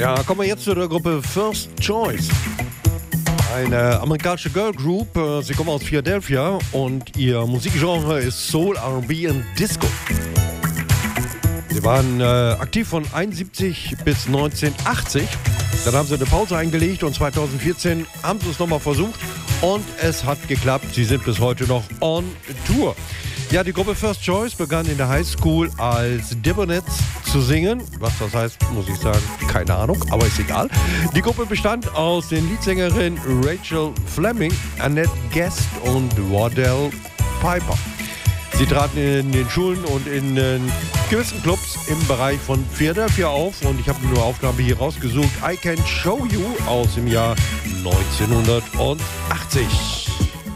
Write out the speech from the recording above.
Ja, kommen wir jetzt zu der Gruppe First Choice. Eine amerikanische Girl Group. Sie kommen aus Philadelphia und ihr Musikgenre ist Soul, R&B und Disco. Sie waren aktiv von 71 bis 1980. Dann haben sie eine Pause eingelegt und 2014 haben sie es nochmal versucht und es hat geklappt. Sie sind bis heute noch on Tour. Ja, die Gruppe First Choice begann in der Highschool als Debonettes zu singen. Was das heißt, muss ich sagen, keine Ahnung, aber ist egal. Die Gruppe bestand aus den Leadsängerinnen Rachel Fleming, Annette Guest und Wardell Piper. Sie traten in den Schulen und in gewissen Clubs im Bereich von Philadelphia auf und ich habe nur Aufnahme hier rausgesucht. I Can Show You aus dem Jahr 1980.